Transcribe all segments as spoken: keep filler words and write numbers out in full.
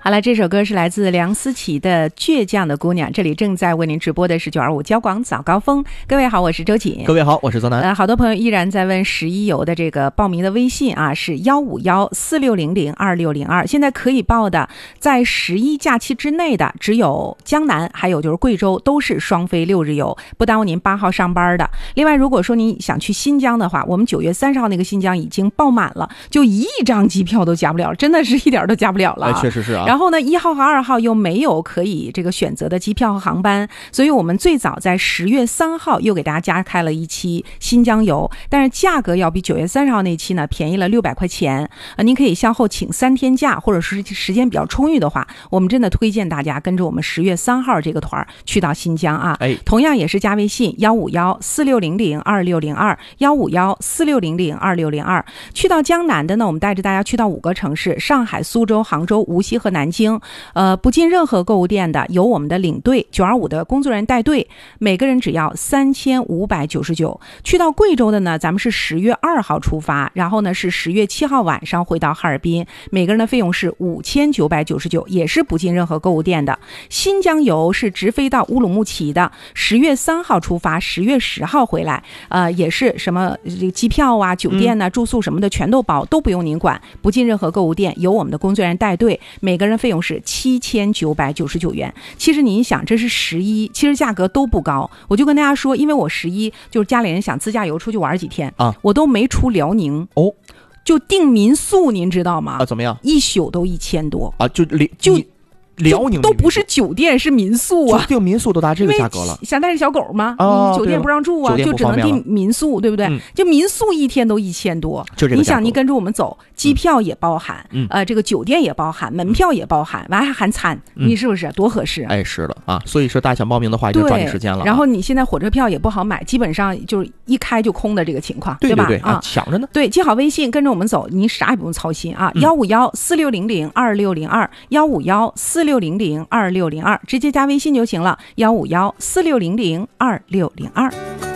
好了，这首歌是来自梁思琪的《倔强的姑娘》。这里正在为您直播的是九二五交广早高峰。各位好，我是周瑾。 各位好，我是泽南。 呃，好多朋友依然在问十一游的这个报名的微信啊，是幺五幺四六零零二六零二。现在可以报的，在十一假期之内的只有江南，还有就是贵州，都是双飞六日游，不耽误您八号上班的。另外，如果说你想去新疆的话，我们九月三十号那个新疆已经爆满了，就一张机票都加不了，真的是一点都加不了了。 哎，确实是啊。 然后呢，一号和二号又没有可以这个选择的机票和航班，所以我们最早在十月三号又给大家加开了一期新疆游，但是价格要比九月三十号那期呢便宜了六百块钱。呃，您可以向后请三天假，或者是时间比较充裕的话，我们真的推荐大家跟着我们十月三号这个团去到新疆啊。 哎， 同样也是加微信幺五幺四六零零二六零二幺五幺四六零零二六零二。去到江南的呢，我们带着大家去到五个城市：上海、苏州、杭州、无锡和南京。呃，不进任何购物店的，由我们的领队九二五的工作人员带队，每个人只要三千五百九十九。去到贵州的呢，咱们是十月二号出发，然后呢是十月七号晚上回到哈尔滨，每个人的费用是五千九百九十九，也是不进任何购物店的。新疆游是直飞到乌鲁木齐的，十月三号出发，十月十号回来，呃，也是什么这个机票啊、酒店啊、嗯、住宿什么的全都包，都不用您管，不进任何购物店，由我们的工作人员带队，每个人费用是七千九百九十九元。其实您想，这是十一，其实价格都不高。我就跟大家说，因为我十一就是家里人想自驾游出去玩几天啊，我都没出辽宁哦，就订民宿，您知道吗？ 啊，怎么样？ 一宿都一千多啊， 就就。 辽宁都不是酒店，是民宿啊！ 订民宿都达这个价格了。 想带着小狗吗？ 哦， 酒店不让住啊，就只能订民宿，对不对？嗯、就民宿一天都一千多， 就这个。 你想，你跟着我们走，机票也包含，嗯、呃，这个酒店也包含，门票也包含，完还含餐，嗯、你是不是多合适？ 哎，是的啊，所以说大家想报名的话，就抓紧时间了、啊。 然后你现在火车票也不好买，基本上就是一开就空的这个情况， 对对吧？ 对对啊，抢着呢。 对，记好微信，跟着我们走，你啥也不用操心啊！幺五幺四六零零二六零二，幺五幺四六零零二。二六零二，直接加微信就行了，幺五幺四六零零二六零二。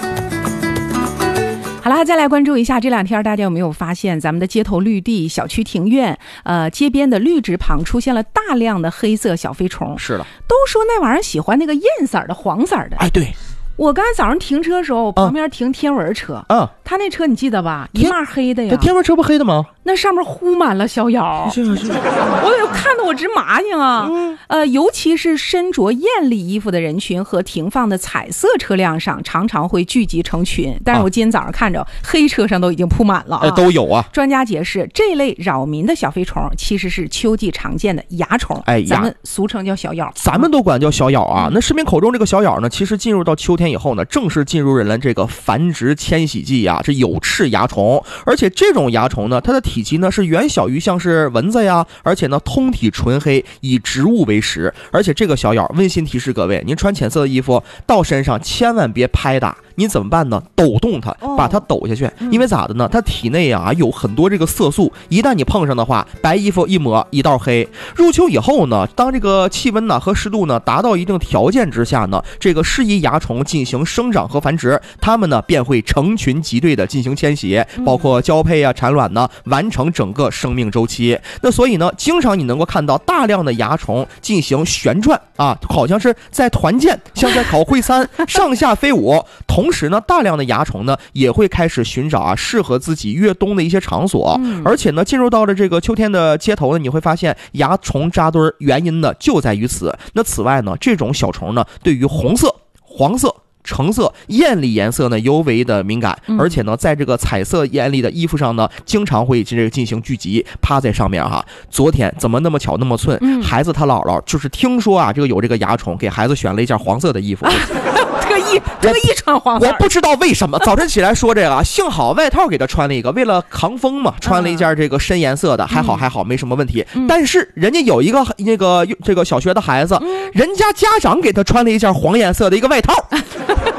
好了，再来关注一下这两天大家有没有发现，咱们的街头绿地、小区庭院、呃街边的绿植旁出现了大量的黑色小飞虫。 是的， 都说那玩意儿喜欢那个艳色的、黄色的。 哎，对。 我刚才早上停车的时候，旁边停天文车，嗯、啊，他那车你记得吧？一面黑的呀。 天文车不黑的吗？ 那上面糊满了小鸟， 是是是， 我有看得我直麻挺啊。嗯，呃，尤其是身着艳丽衣服的人群和停放的彩色车辆上，常常会聚集成群。但是我今天早上看着、啊、黑车上都已经铺满了啊， 呃、都有啊。 专家解释，这类扰民的小飞虫其实是秋季常见的蚜虫， 哎， 咱们俗称叫小咬， 咱们都管叫小咬啊。嗯、那市民口中这个小咬呢，其实进入到秋天以后呢，正是进入人类这个繁殖迁徙季啊，是有翅蚜虫，而且这种蚜虫呢，它的体积呢是远小于像是蚊子呀，而且呢通体纯黑，以植物为食。而且这个小咬，温馨提示各位，您穿浅色的衣服到身上千万别拍打，你怎么办呢？抖动它，把它抖下去，因为咋的呢？它体内啊有很多这个色素，一旦你碰上的话，白衣服一抹一道黑。入秋以后呢，当这个气温呢和湿度呢达到一定条件之下呢，这个适宜蚜虫进行生长和繁殖，它们呢便会成群结队的进行迁徙，包括交配啊、产卵呢，完成整个生命周期。那所以呢，经常你能够看到大量的蚜虫进行旋转啊，好像是在团建，像在考会三上下飞舞。同时呢，大量的蚜虫呢也会开始寻找啊适合自己越冬的一些场所，嗯、而且呢，进入到了这个秋天的街头呢，你会发现蚜虫扎堆，原因呢就在于此。那此外呢，这种小虫呢，对于红色、黄色、橙色艳丽颜色呢尤为的敏感，而且呢在这个彩色艳丽的衣服上呢经常会这个进行聚集，趴在上面哈。昨天怎么那么巧那么寸，嗯、孩子他姥姥就是听说啊这个有这个蚜虫，给孩子选了一件黄色的衣服，啊、 特意特意穿黄色。 我不知道为什么早晨起来说这个啊，幸好外套给他穿了一个，为了抗风嘛，穿了一件这个深颜色的，嗯、还好还好没什么问题。嗯、但是人家有一个那个这个小学的孩子，嗯、人家家长给他穿了一件黄颜色的一个外套。导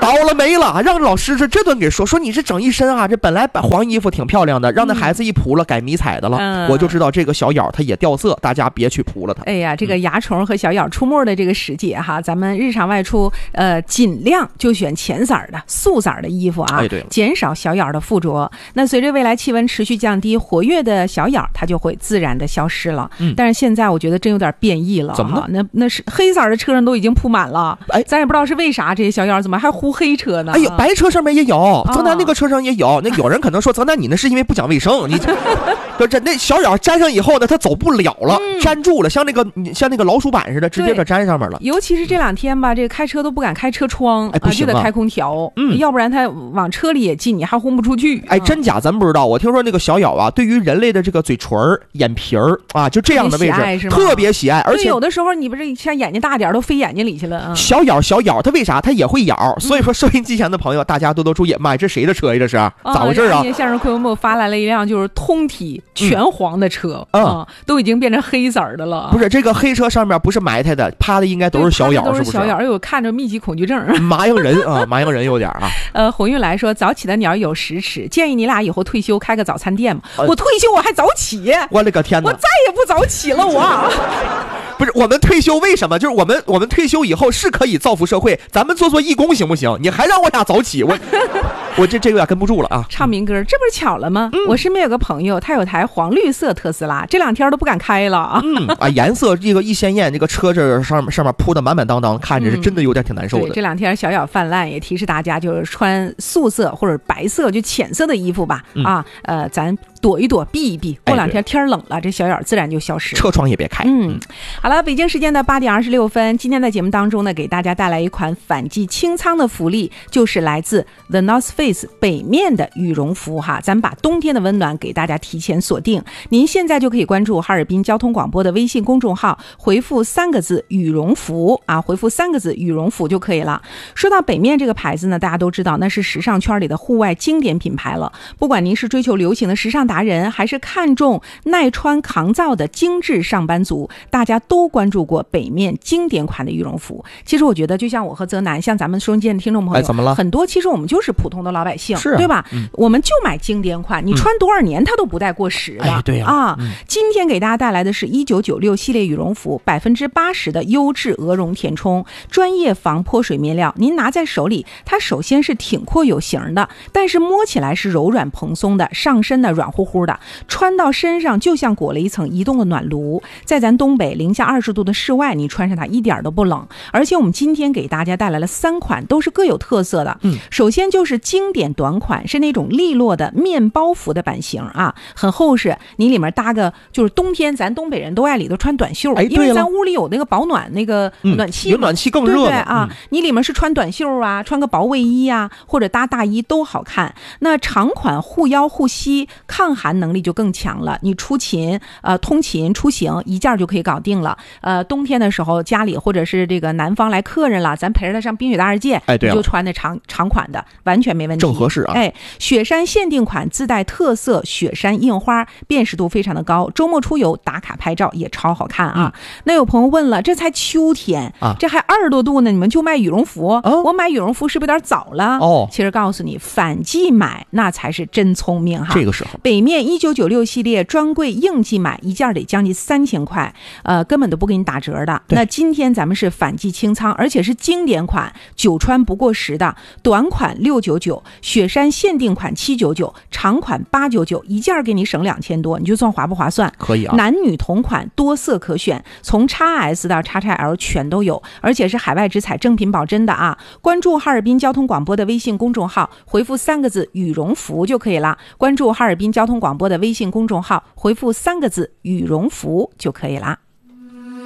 倒了霉了，让老师这这顿给说说你这整一身啊，这本来把黄衣服挺漂亮的，让那孩子一扑了改迷彩的了， 嗯、 我就知道这个小咬它也掉色，大家别去扑了它。 哎呀，这个蚜虫和小咬出没的这个时节哈，咱们日常外出呃尽量就选浅色的素色的衣服啊， 哎对了， 减少小咬的附着。那随着未来气温持续降低，活跃的小咬它就会自然的消失了。嗯，但是现在我觉得真有点变异了， 怎么呢？ 那那是黑色的车上都已经铺满了，哎，咱也不知道是为啥这些小咬怎么还糊黑车呢？ 哎呦，白车上面也有，泽南那个车上也有。哦、那有人可能说，泽南你那是因为不讲卫生，你这这那小咬粘上以后呢，它走不了了，嗯、粘住了，像那个像那个老鼠板似的，直接就粘上面了。 尤其是这两天吧，这个开车都不敢开车窗， 哎，不行啊， 就得开空调，嗯，要不然它往车里也进，你还轰不出去。 哎，真假咱不知道。我听说那个小咬啊，对于人类的这个嘴唇、眼皮儿啊，就这样的位置特别喜爱，而且有的时候你不是像眼睛大点都飞眼睛里去了。嗯、 小咬小咬，它为啥？它也会咬。所以说，收音机前的朋友，大家多多注意。妈呀，这谁的车呀？这是咋回事啊？ 今天相声快文部发来了一辆就是通体全黄的车，嗯，嗯都已经变成黑色的了。 不是这个黑车上面不是埋汰的，趴的应该都是小咬， 都是不是？ 小咬，哎呦，看着密集恐惧症， 麻羊人啊，麻羊人有点啊。 呃，红运来说，早起的鸟有食吃，建议你俩以后退休开个早餐店嘛。呃、我退休我还早起， 我勒个天哪！ 我再也不早起了，我。 不是我们退休为什么？就是我们我们退休以后是可以造福社会，咱们做做义工行不行？你还让我俩早起，我我这这个有点跟不住了啊！ 唱民歌，这不是巧了吗？嗯、我身边有个朋友，他有台黄绿色特斯拉，这两天都不敢开了啊！ 嗯啊，颜色这个一鲜艳，这个车这上面上面铺的满满当当，看着是真的有点挺难受的。 嗯、对，这两天小咬泛滥，也提示大家就是穿素色或者白色就浅色的衣服吧。嗯、啊，呃，咱躲一躲，避一避，过两天天冷了，哎、这小咬自然就消失了。 车窗也别开。 嗯，好了，北京时间的八点二十六分，今天在节目当中呢，给大家带来一款反季清仓的福利，就是来自 The North Face 北面的羽绒服哈，咱把冬天的温暖给大家提前锁定。您现在就可以关注哈尔滨交通广播的微信公众号，回复三个字羽绒服啊，回复三个字羽绒服就可以了。说到北面这个牌子呢，大家都知道那是时尚圈里的户外经典品牌了。不管您是追求流行的时尚达人，还是看重耐穿抗造的精致上班族，大家都关注过北面经典款的羽绒服。其实我觉得就像我和泽南，像咱们收音机的听众朋友、 哎、怎么了？ 很多其实我们就是普通的老百姓， 是、啊、 对吧、 嗯、 我们就买经典款，你穿多少年它都不带过时的、 哎、对啊, 啊、 嗯、 今天给大家带来的是一九九六系列羽绒服，百分之八十的优质鹅绒填充，专业防泼水面料，您拿在手里，它首先是挺阔有型的，但是摸起来是柔软蓬松的，上身呢软乎乎的，穿到身上就像裹了一层移动的暖炉，在咱东北零下二十度的室外，你穿上它一点都不冷。而且我们今天给大家带来了三款，都是各有特色的。嗯，首先就是经典短款，是那种利落的面包服的版型啊，很厚实，你里面搭个就是冬天咱东北人都爱里头穿短袖， 哎、 因为咱屋里有那个保暖那个暖气、 嗯，有暖气更热了， 对对啊、嗯，你里面是穿短袖啊，穿个薄卫衣啊，或者搭大衣都好看。那长款护腰护膝，抗寒能力就更强了，你出勤呃通勤出行一件就可以搞定了。呃，冬天的时候家里或者是这个南方来客人了，咱陪着他上冰雪大世界， 哎，对、啊， 你就穿那长长款的，完全没问题， 正合适啊。 哎，雪山限定款自带特色雪山印花，辨识度非常的高，周末出游打卡拍照也超好看啊。嗯、那有朋友问了，这才秋天啊，这还二十多度呢，你们就卖羽绒服？哦、我买羽绒服是不是有点早了？哦，其实告诉你，反季买那才是真聪明哈。 这个时候， 北面一九九六系列专柜应季买一件得将近三千块，呃，根本都不给你打折的。那今天咱们是反季清仓，而且是经典款，久穿不过时的，短款六九九，雪山限定款七九九，长款八九九，一件给你省两千多，你就算划不划算？ 可以啊。 男女同款，多色可选，从 X S 到 X X L 全都有，而且是海外直采，正品保真的啊！关注哈尔滨交通广播的微信公众号，回复三个字羽绒服就可以了。关注哈尔滨交通广播的微信公众号，回复三个字羽绒服就可以了。